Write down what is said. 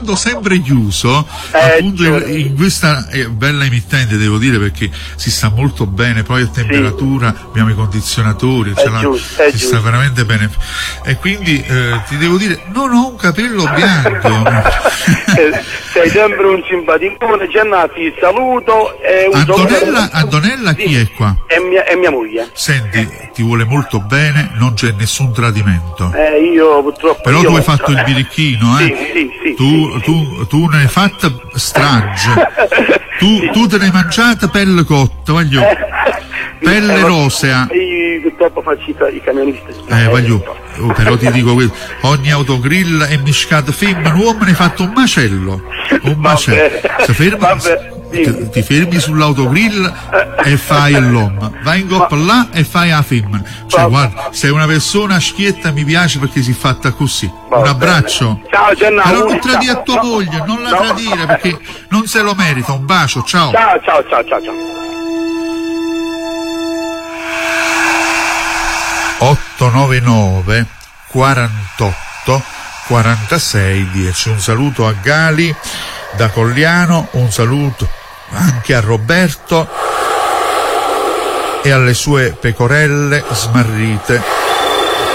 stando sempre chiuso, appunto in questa bella emittente, devo dire, perché si sta molto bene, poi a temperatura abbiamo i condizionatori, si sta veramente bene, e quindi ti devo dire, non ho un capello bianco. Sei sempre un simpaticone, Gianna, ti saluto. Antonella chi è qua? È mia moglie. Senti, ti vuole molto bene, non c'è nessun tradimento. Io purtroppo. Però tu hai fatto il birichino, Sì. Tu ne hai fatta strage. Tu te ne hai mangiata pelle cotta, voglio. Pelle rosea. Io purtroppo faccio i camionisti. Voglio. Però ti dico questo, ogni autogrill è miscato femmina, uomo ne hai fatto un macello. Se fermi, ti fermi sull'autogrill e fai l'uomo, vai in coppa là e fai la femmina. Cioè, guarda, sei una persona schietta, mi piace perché si è fatta così. Un abbraccio. Ciao Gianna. Però non tradire a tua moglie, non la tradire perché non se lo merita. Un bacio, ciao. Ciao. 899 48 46 10. Un saluto a Gali da Cogliano, un saluto anche a Roberto e alle sue pecorelle smarrite